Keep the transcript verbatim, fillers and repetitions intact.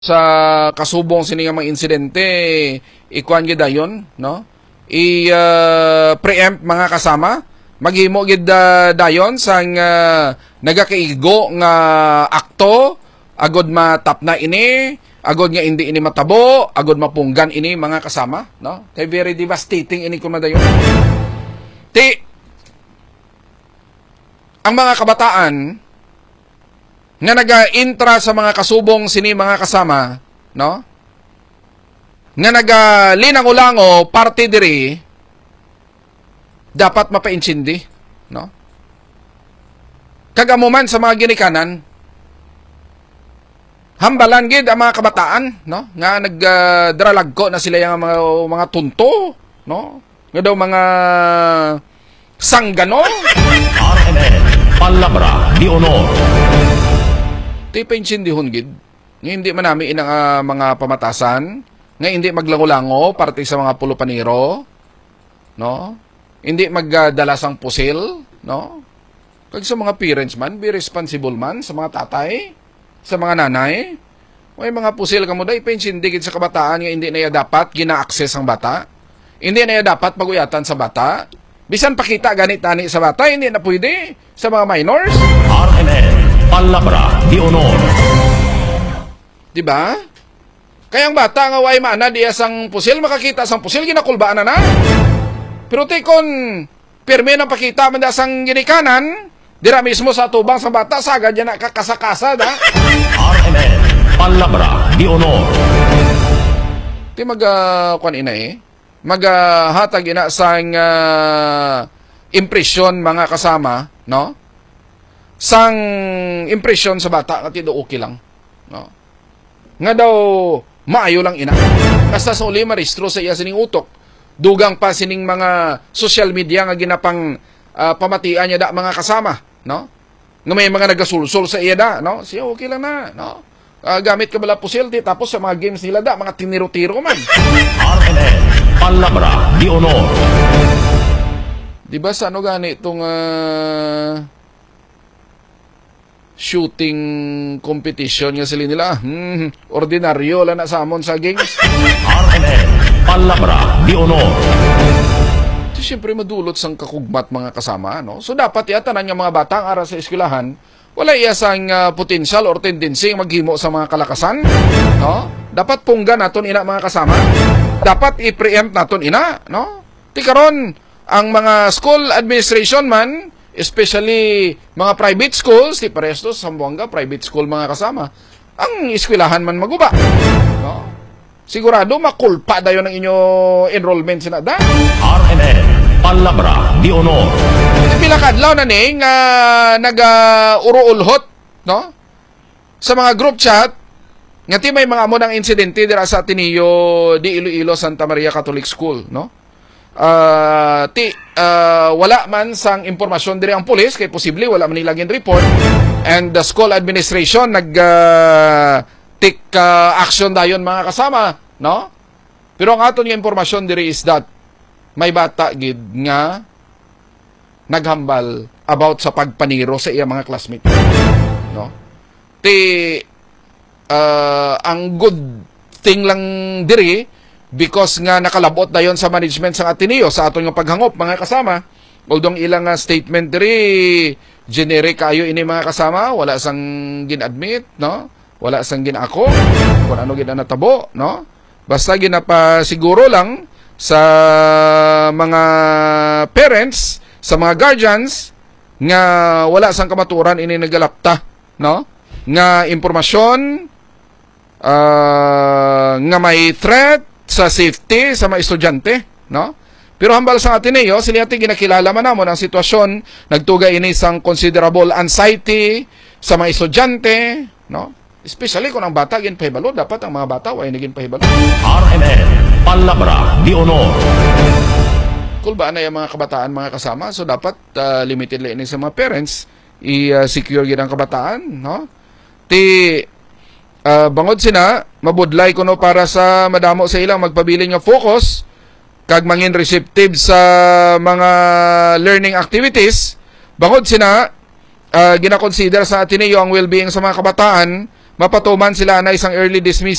sa kasubong sini nga mga insidente ikuan gid dayon no i uh, preempt mga kasama maghimo gid uh, dayon sang uh, nagakaigo nga akto agod matap na ini agod nga hindi ini matabo agod mapunggan ini mga kasama no kay very devastating ini kun madayon ti ang mga kabataan nga naga-intra sa mga kasubong sini mga kasama, no? Nga naga-linang-ulango parte diri dapat mapainsindi, no? Kagamuman sa mga ginikanan, hambalan gid ang mga kabataan, no? Nga nagdralagko na sila yung mga mga tunto, no? Nga daw mga sanggano. R N N Palabra di Honor. Ti paintsindihon gid nga hindi man nami inang uh, mga pamatasan nga hindi maglango-lango parte sa mga pulo paniro no hindi magdala sang pusil no kag sa mga parents man be responsible man sa mga tatay sa mga nanay may mga pusil kamo day paintsindi gid sa kabataan nga hindi na ya dapat gina-access ang bata hindi na ya dapat paguyatan sa bata bisan pakita ganit tani sa bata hindi na pwede sa mga minors. R N N Palabra di Honor. Diba? Kaya ang bata nga way mana diya sang pusil, makakita sang pusil, ginakulbaan na na. Pero tikon, pirme na pakita man da sang ginikanan, dira mismo sa tubang sa bata, sagad yan na kakasakasa da. R N N Palabra di Honor. Di mag, uh, kwan ina eh, maghatag uh, ina sang uh, impresyon mga kasama, no? Sang impression sa bata nga tido okay lang no nga daw maayo lang ina kasta sa uli maristro sa iya sining utok dugang pa sining mga social media nga ginapang uh, pamatian niya da mga kasama no nga may mga nagasulsol sa iya da no siya okay lang na no uh, gamit ka bala pusil di tapos sa mga games nila da mga tiniro-tiro man. R N N Palabra di Honor. Di ba sa ano gani itong uh, shooting competition nga sila nila. Hmm, ordinaryo lang na sa amon sa games. R N N Palabra di Honor. So, siyempre madulot sang kakugmat mga kasama. No? So dapat yatanan nga mga batang ara sa eskwelahan, wala iyasang uh, potential or tendency maghimo sa mga kalakasan. No? Dapat punggan naton ina mga kasama. Dapat i-preempt naton ina. No? Tikaron, ang mga school administration man, especially mga private schools, ti paresto sa Sambuanga, private school mga kasama, ang eskwelahan man maguba. No? Sigurado makulpa dayon ang inyo enrollment sinada. R N N Palabra di Honor. Pila kadlaw na ni nga naga-uruulhot no? Sa mga group chat nga ti may mga amo ng insidente dira sa Ateneo di Iloilo Santa Maria Catholic School, no? Uh, ti uh, wala man sang impormasyon diri ang pulis kay posible wala man nilagin report and the school administration nag uh, take uh, action dayon mga kasama no pero ang aton nga impormasyon diri is that may bata gid nga naghambal about sa pagpaniro sa iya mga classmate no ti uh, ang good thing lang diri because nga nakalabot dayon sa management sa Ateneo sa aton nga paghangop mga kasama although ilang uh, statement diri generic kayo ini mga kasama wala sang gin-admit no wala sang gin-ako kung ano gid natabo no basta ginapa siguro lang sa mga parents sa mga guardians nga wala sang kamaturan ini nagalapta no nga impormasyon uh, nga may threat sa safety sa mga estudyante, no? Pero hambal sa Ateneo, sila ati ginakilala man namon ang sitwasyon, nagtuga ini sang considerable anxiety sa mga estudyante, no? Especially kung ang bata gin pahibalo, dapat ang mga bata way nagin pahibalo. R N N Palabra di Honor. Kung ba na yung mga kabataan mga kasama, so dapat uh, limited lang ini sa mga parents, i-secure uh, gid ang kabataan, no? Ti Uh, bangod sina, mabudlay ko no para sa madamo sa ilang magpabiling nga focus kag mangin receptive sa mga learning activities. Bangod sina, uh, gina-consider sa Ateneo ang well-being sa mga kabataan mapatuman sila na isang early dismissal